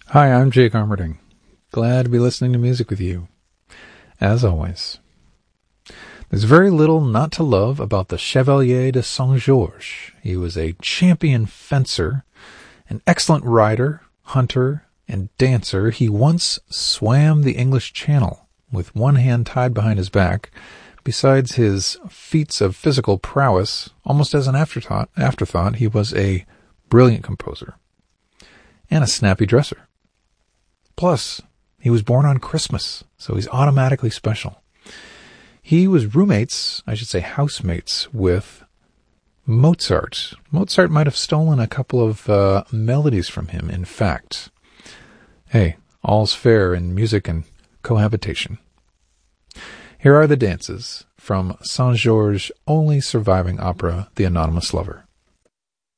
Hi, I'm Jake Armerding. Glad to be listening to music with you, as always. There's very little not to love about the Chevalier de Saint-Georges. He was a champion fencer, an excellent rider, hunter, and dancer. He once swam the English Channel with one hand tied behind his back. Besides his feats of physical prowess, almost as an afterthought, he was a brilliant composer and a snappy dresser. Plus, he was born on Christmas, so he's automatically special. He was housemates with Mozart. Mozart might have stolen a couple of melodies from him, in fact. Hey, all's fair in music and cohabitation. Here are the dances from Saint-Georges' only surviving opera, The Anonymous Lover.